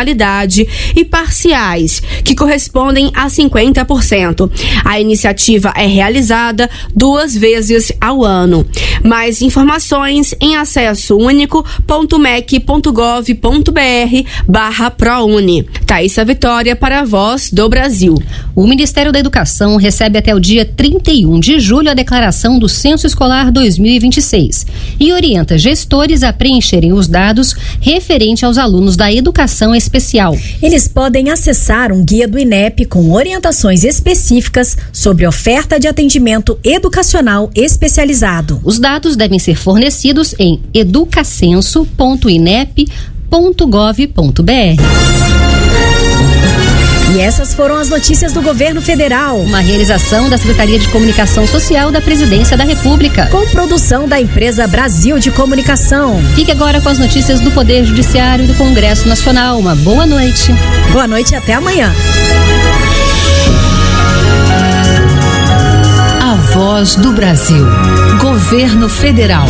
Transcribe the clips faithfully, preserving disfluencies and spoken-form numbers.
totalidade e parciais, que correspondem a cinquenta por cento. A iniciativa é realizada duas vezes ao ano. Mais informações em acesso único ponto m e c ponto gov ponto b r barra ProUni. Thaísa Vitória para a Voz do Brasil. O Ministério da Educação recebe até o dia trinta e um de julho a declaração do Censo Escolar dois mil e vinte e seis e orienta gestores a preencherem os dados referente aos alunos da educação especial. Eles podem acessar um guia do INEP com orientações específicas sobre oferta de atendimento educacional especializado. Os dados devem ser fornecidos em educacenso ponto inep ponto gov ponto b r. E essas foram as notícias do Governo Federal. Uma realização da Secretaria de Comunicação Social da Presidência da República. Com produção da empresa Brasil de Comunicação. Fique agora com as notícias do Poder Judiciário e do Congresso Nacional. Uma boa noite. Boa noite e até amanhã. A Voz do Brasil. Governo Federal.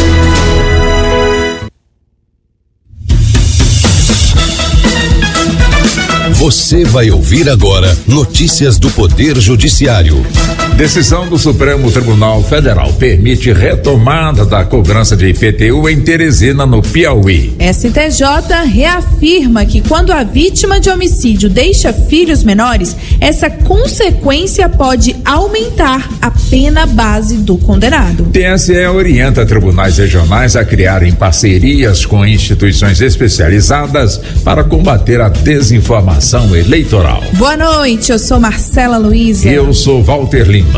Você vai ouvir agora notícias do Poder Judiciário. Decisão do Supremo Tribunal Federal permite retomada da cobrança de I P T U em Teresina, no Piauí. S T J reafirma que quando a vítima de homicídio deixa filhos menores, essa consequência pode aumentar a pena base do condenado. T S E orienta tribunais regionais a criarem parcerias com instituições especializadas para combater a desinformação eleitoral. Boa noite, eu sou Marcela Luiza. E eu sou Walter Lima.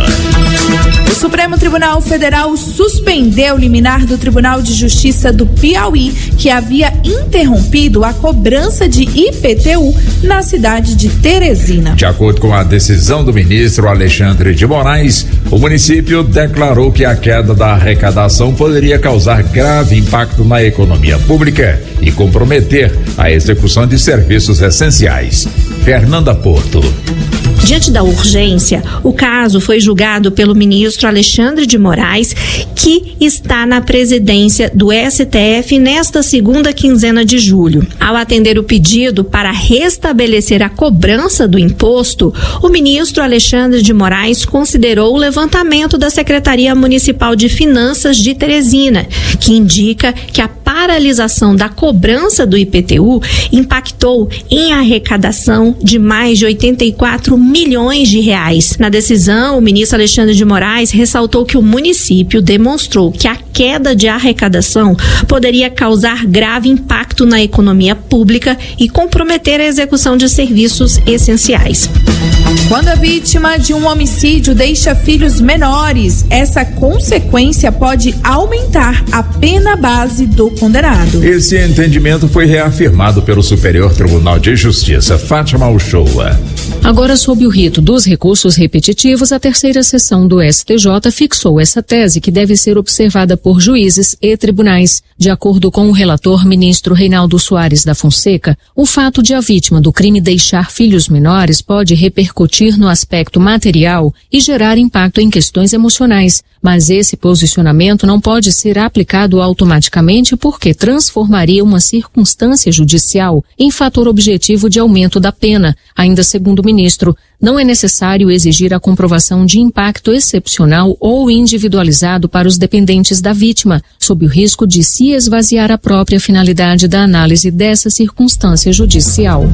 O Supremo Tribunal Federal suspendeu o liminar do Tribunal de Justiça do Piauí, que havia interrompido a cobrança de I P T U na cidade de Teresina. De acordo com a decisão do ministro Alexandre de Moraes, o município declarou que a queda da arrecadação poderia causar grave impacto na economia pública e comprometer a execução de serviços essenciais. Fernanda Porto. Diante da urgência, o caso foi julgado pelo ministro Alexandre de Moraes, que está na presidência do S T F nesta segunda quinzena de julho. Ao atender o pedido para restabelecer a cobrança do imposto, o ministro Alexandre de Moraes considerou o levantamento da Secretaria Municipal de Finanças de Teresina, que indica que a paralisação da cobrança do I P T U impactou em arrecadação de mais de oitenta e quatro milhões de reais. Na decisão, o ministro Alexandre de Moraes ressaltou que o município demonstrou que a queda de arrecadação poderia causar grave impacto na economia pública e comprometer a execução de serviços essenciais. Quando a vítima de um homicídio deixa filhos menores, essa consequência pode aumentar a pena base do condenado. Esse entendimento foi reafirmado pelo Superior Tribunal de Justiça. Fátima Uchoa. Agora, sob o rito dos recursos repetitivos, a terceira sessão do S T J fixou essa tese que deve ser observada por juízes e tribunais. De acordo com o relator ministro Reinaldo Soares da Fonseca, o fato de a vítima do crime deixar filhos menores pode repercutir no aspecto material e gerar impacto em questões emocionais. Mas esse posicionamento não pode ser aplicado automaticamente porque transformaria uma circunstância judicial em fator objetivo de aumento da pena. Ainda segundo o ministro, não é necessário exigir a comprovação de impacto excepcional ou individualizado para os dependentes da vítima, sob o risco de se esvaziar a própria finalidade da análise dessa circunstância judicial.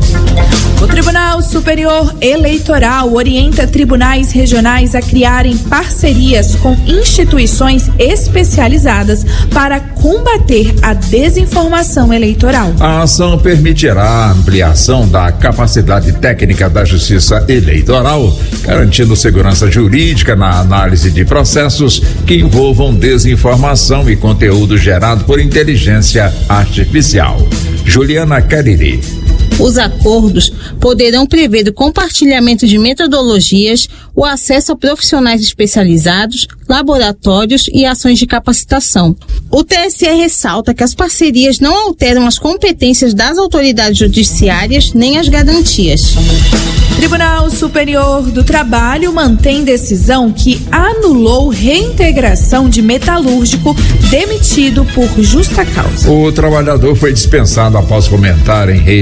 O Tribunal Superior Eleitoral orienta tribunais regionais a criarem parcerias com instituições especializadas para combater a desinformação eleitoral. A ação permitirá a ampliação da capacidade técnica da Justiça Eleitoral, garantindo segurança jurídica na análise de processos que envolvam desinformação e conteúdo gerado por inteligência artificial. Juliana Cariri. Os acordos poderão prever o compartilhamento de metodologias, o acesso a profissionais especializados, laboratórios e ações de capacitação. O T S E ressalta que as parcerias não alteram as competências das autoridades judiciárias nem as garantias. Tribunal Superior do Trabalho mantém decisão que anulou reintegração de metalúrgico demitido por justa causa. O trabalhador foi dispensado após comentar em rede social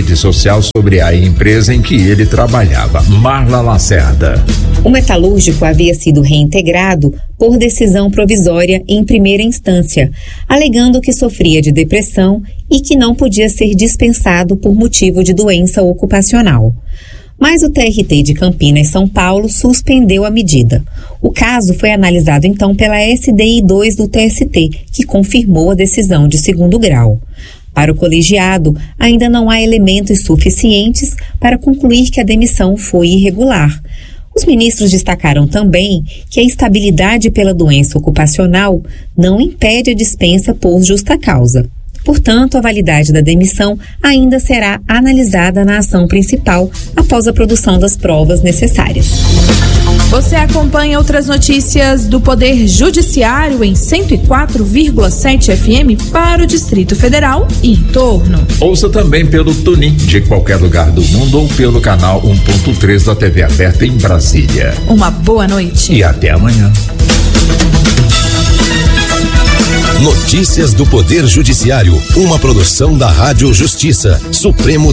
social sobre a empresa em que ele trabalhava. Marla Lacerda. O metalúrgico havia sido reintegrado por decisão provisória em primeira instância, alegando que sofria de depressão e que não podia ser dispensado por motivo de doença ocupacional. Mas o T R T de Campinas, São Paulo, suspendeu a medida. O caso foi analisado então pela S D I dois do T S T, que confirmou a decisão de segundo grau. Para o colegiado, ainda não há elementos suficientes para concluir que a demissão foi irregular. Os ministros destacaram também que a estabilidade pela doença ocupacional não impede a dispensa por justa causa. Portanto, a validade da demissão ainda será analisada na ação principal após a produção das provas necessárias. Você acompanha outras notícias do Poder Judiciário em cento e quatro vírgula sete F M para o Distrito Federal e em torno. Ouça também pelo TuneIn de qualquer lugar do mundo ou pelo canal um ponto três da T V aberta em Brasília. Uma boa noite. E até amanhã. Notícias do Poder Judiciário, uma produção da Rádio Justiça, Supremo